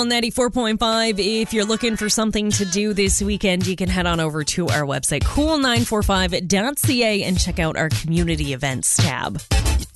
94.5. If you're looking for something to do this weekend, you can head on over to our website, cool945.ca, and check out our community events tab.